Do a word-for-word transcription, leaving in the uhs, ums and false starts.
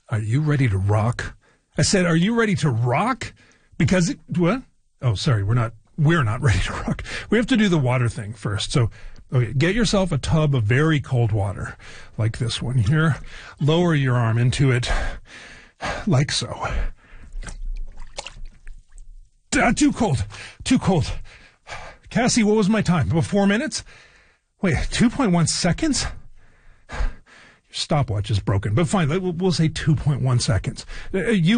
Are you ready to rock? I said, are you ready to rock? Because, it, what? Oh, sorry, we're not, we're not ready to rock. We have to do the water thing first. So, okay, get yourself a tub of very cold water, like this one here. Lower your arm into it, like so. Ah, too cold, too cold. Cassie, what was my time? About four minutes? Wait, two point one seconds? Your stopwatch is broken, but fine, we'll say two point one seconds. Uh, you